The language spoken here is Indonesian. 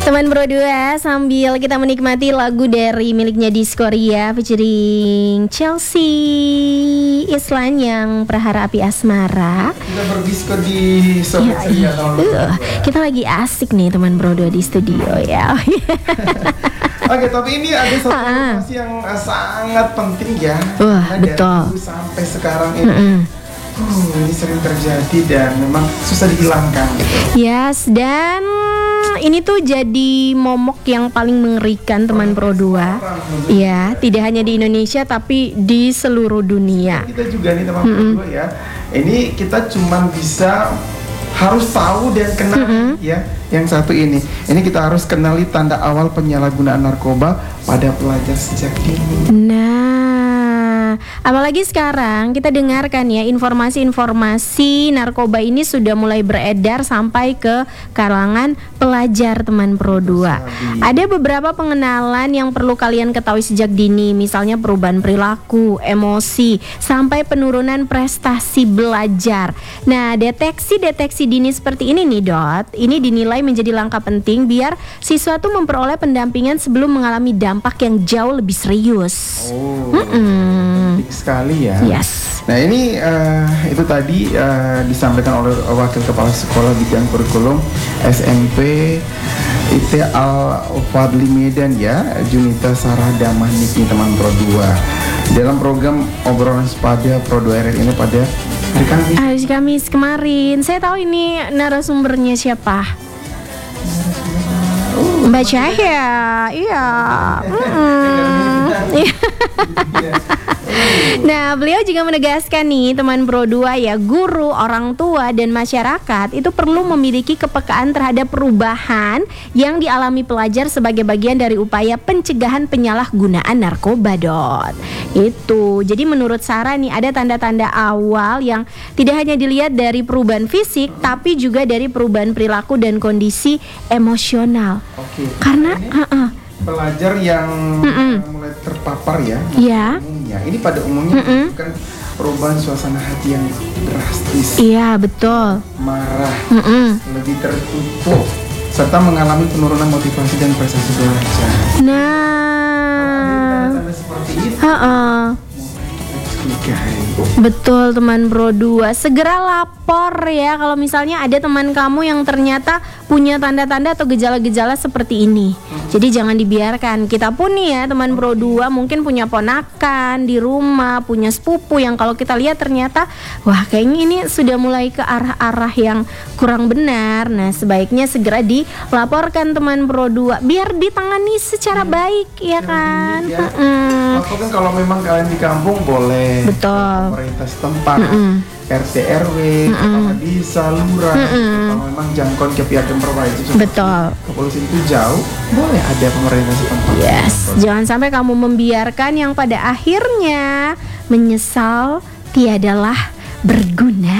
Teman Bro 2, sambil kita menikmati lagu dari miliknya Diskoria featuring Chelsea Islan yang Prahara Api Asmara. Kita berdisko di Sobat Ceria kita lagi asik nih teman Bro 2 di studio ya. Oke, tapi ini ada satu informasi yang sangat penting ya. Betul. Dari sampai sekarang ini. Ini sering terjadi dan memang susah dihilangkan gitu. Yes, dan ini tuh jadi momok yang paling mengerikan teman Pro 2. Ya, tidak hanya di Indonesia tapi di seluruh dunia. Kita juga nih teman Pro 2 ya. Ini kita cuma bisa harus tahu dan kenal ya. Yang satu ini kita harus kenali tanda awal penyalahgunaan narkoba pada pelajar sejak dini. Nah, apalagi sekarang kita dengarkan ya informasi-informasi narkoba ini sudah mulai beredar sampai ke kalangan pelajar teman Pro 2. Ada beberapa pengenalan yang perlu kalian ketahui sejak dini, misalnya perubahan perilaku, emosi, sampai penurunan prestasi belajar. Nah, deteksi dini seperti ini nih Dot, ini dinilai menjadi langkah penting biar siswa tuh memperoleh pendampingan sebelum mengalami dampak yang jauh lebih serius. Penting sekali ya. Yes. Nah ini itu tadi disampaikan oleh Wakil Kepala Sekolah Bidang Kurikulum SMP IT Al-Fadli Medan ya, Junita Sarah Damanik teman Pro 2. Dalam program obrolan pada Pro 2 RR ini pada hari Kamis kemarin. Saya tahu ini narasumbernya siapa? Mbak Cahya. Iya. Nah, beliau juga menegaskan nih teman Pro 2 ya, guru, orang tua dan masyarakat itu perlu memiliki kepekaan terhadap perubahan yang dialami pelajar sebagai bagian dari upaya pencegahan penyalahgunaan narkoba Dot. Itu. Jadi menurut Sarah nih ada tanda-tanda awal yang tidak hanya dilihat dari perubahan fisik tapi juga dari perubahan perilaku dan kondisi emosional. Karena pelajar yang mulai terpapar ya, umumnya ini pada umumnya bukan perubahan suasana hati yang drastis. Iya betul. Marah, lebih tertutup, serta mengalami penurunan motivasi dan prestasi belajar. Nah, tanda-tanda seperti itu. Betul teman Pro 2, segera lapor ya kalau misalnya ada teman kamu yang ternyata punya tanda-tanda atau gejala-gejala seperti ini. Jadi jangan dibiarkan. Kita pun nih ya teman Pro 2 mungkin punya ponakan di rumah, punya sepupu yang kalau kita lihat ternyata wah kayaknya ini sudah mulai ke arah-arah yang kurang benar. Nah sebaiknya segera dilaporkan teman Pro 2 biar ditangani secara baik ya kan. Ataupun kalau memang kalian di kampung boleh. Betul. Pemerintah setempat, RT RW, kepala desa, lurah. Kalau memang jangkauan ke pihak yang berwajib, betul. Kepolisian itu jauh, boleh ada pemerintah setempat. Yes. Jangan sampai kamu membiarkan yang pada akhirnya menyesal tiadalah berguna.